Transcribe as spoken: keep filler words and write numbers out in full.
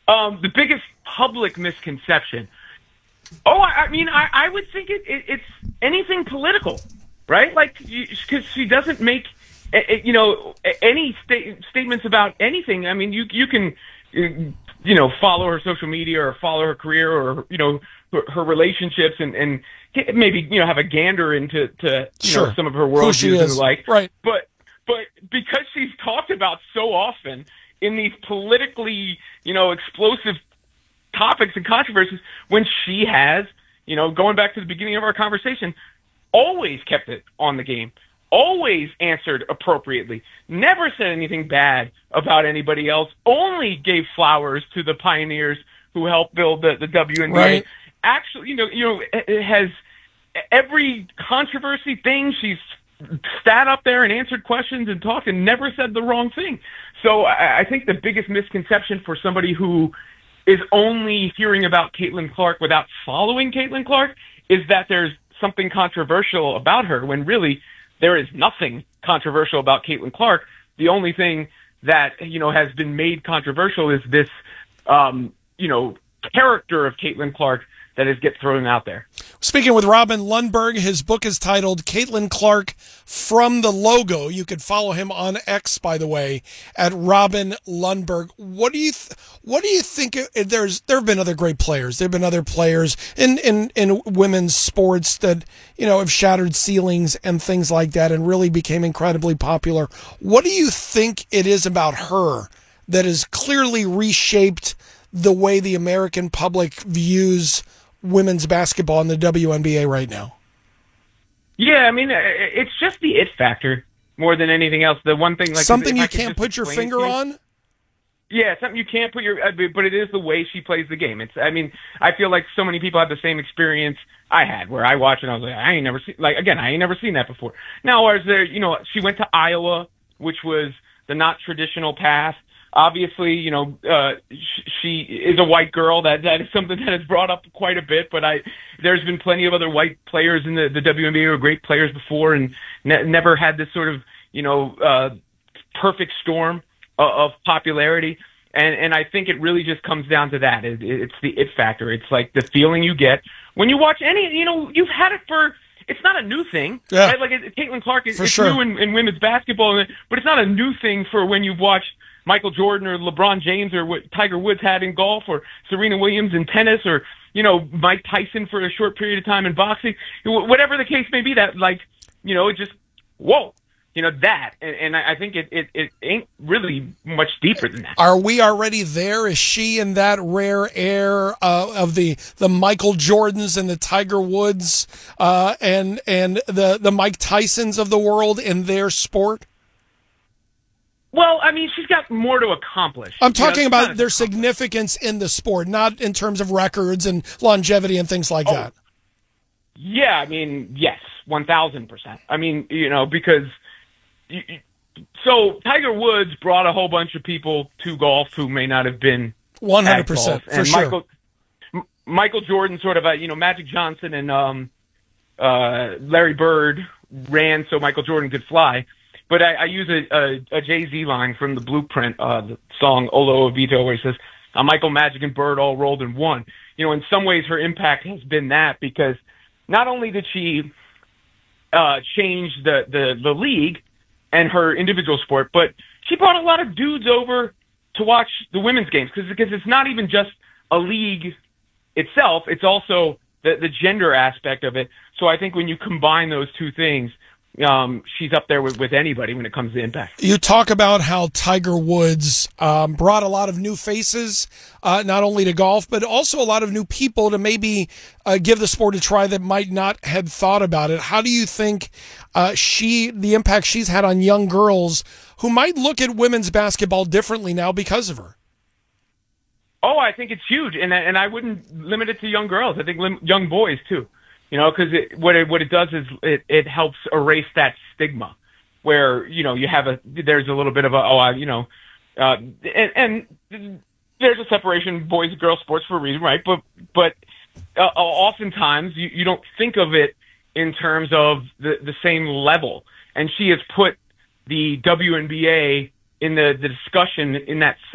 Um, the biggest public misconception. Oh, I, I mean, I, I would think it, it, it's anything political, right? Like, because she doesn't make, you know, any sta- statements about anything. I mean, you you can, you know, follow her social media or follow her career or, you know, her, her relationships and, and maybe, you know, have a gander into to, you sure. know, some of her worldviews and the like. Right. But, but because she's talked about so often in these politically, you know, explosive topics and controversies, when she has, you know, going back to the beginning of our conversation, always kept it on the game, always answered appropriately, never said anything bad about anybody else, only gave flowers to the pioneers who helped build the, the W N B A. Right. Actually, you know, you know, it has every controversy thing she's sat up there and answered questions and talked and never said the wrong thing. So I, I think the biggest misconception for somebody who is only hearing about Caitlin Clark without following Caitlin Clark is that there's something controversial about her, when really there is nothing controversial about Caitlin Clark. The only thing that, you know, has been made controversial is this, um, you know, character of Caitlin Clark that is get thrown out there. Speaking with Robin Lundberg, his book is titled Caitlin Clark from the Logo. You could follow him on X, by the way, at Robin Lundberg. What do you th- what do you think? There's there have been other great players. There have been other players in, in, in women's sports that, you know, have shattered ceilings and things like that and really became incredibly popular. What do you think it is about her that has clearly reshaped the way the American public views women's basketball in the W N B A right now? Yeah, I mean, it's just the it factor more than anything else. The one thing, like something you can't put your finger on. Yeah, something you can't put your, but it is the way she plays the game. It's, I mean, I feel like so many people have the same experience I had, where I watched and I was like, I ain't never seen, like, again, I ain't never seen that before. Now, whereas there, you know, she went to Iowa, which was the not traditional path. Obviously, you know, uh, sh- she is a white girl. That that is something that is brought up quite a bit. But I, there's been plenty of other white players in the, the W N B A who were great players before, and ne- never had this sort of, you know, uh, perfect storm of, of popularity. And and I think it really just comes down to that. It, it's the it factor. It's like the feeling you get when you watch any. You know, you've had it for. It's not a new thing. Yeah. Right? Like it, Caitlin Clark is it's sure. new in, in women's basketball, but it's not a new thing for when you've watched Michael Jordan or LeBron James or what Tiger Woods had in golf, or Serena Williams in tennis, or, you know, Mike Tyson for a short period of time in boxing. Whatever the case may be, that, like, you know, it just, whoa, you know, that. And, and I think it, it, it ain't really much deeper than that. Are we already there? Is she in that rare air uh, of the, the Michael Jordans and the Tiger Woods uh, and and the, the Mike Tysons of the world in their sport? Well, I mean, she's got more to accomplish. I'm talking you know, about their significance in the sport, not in terms of records and longevity and things like oh, that. Yeah, I mean, yes, one thousand percent. I mean, you know, because you, so Tiger Woods brought a whole bunch of people to golf who may not have been one hundred percent for and sure. Michael, Michael Jordan, sort of a, you know, Magic Johnson and um, uh, Larry Bird ran so Michael Jordan could fly. But I, I use a, a, a Jay-Z line from the Blueprint, uh, the song Olo Ovito, where he says, "I'm Michael, Magic, and Bird all rolled in one." You know, in some ways her impact has been that, because not only did she uh, change the, the, the league and her individual sport, but she brought a lot of dudes over to watch the women's games, because because it's not even just a league itself, it's also the, the gender aspect of it. So I think when you combine those two things, Um, she's up there with, with anybody when it comes to impact. You talk about how Tiger Woods um, brought a lot of new faces, uh, not only to golf, but also a lot of new people to maybe uh, give the sport a try that might not have thought about it. How do you think uh, she, the impact she's had on young girls who might look at women's basketball differently now because of her? Oh, I think it's huge, and and I wouldn't limit it to young girls. I think lim- young boys too. You know, because it, what it what it does is it, it helps erase that stigma, where, you know, you have a there's a little bit of a oh I, you know, uh, and, and there's a separation boys and girls sports for a reason, right? But but uh, oftentimes you, you don't think of it in terms of the the same level, and she has put the W N B A in the, the discussion in that